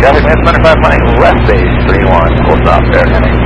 Traffic man, 25 money, left base, 3-1, full stop there, heading.